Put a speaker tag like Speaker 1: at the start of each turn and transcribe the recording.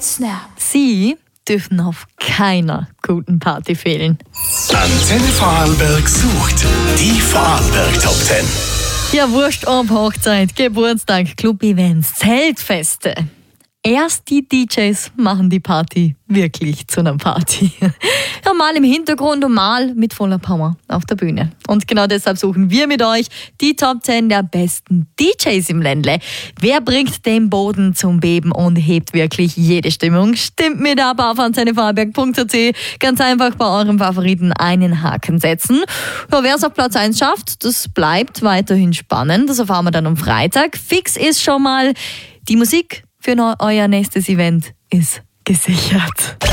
Speaker 1: Snap.
Speaker 2: Sie dürfen auf keiner guten Party fehlen.
Speaker 3: Antenne Vorarlberg sucht die Vorarlberg Top 10.
Speaker 2: Ja, wurscht ob Hochzeit, Geburtstag, Club-Events, Zeltfeste. Erst die DJs machen die Party wirklich zu einer Party. Ja, mal im Hintergrund und mal mit voller Power auf der Bühne. Und genau deshalb suchen wir mit euch die Top 10 der besten DJs im Ländle. Wer bringt den Boden zum Beben und hebt wirklich jede Stimmung? Stimmt mit ab auf antennevorarlberg.at. Ganz einfach bei eurem Favoriten einen Haken setzen. Ja, wer es auf Platz 1 schafft, das bleibt weiterhin spannend. Das erfahren wir dann am Freitag. Fix ist schon mal, die Musik für euer nächstes Event ist gesichert.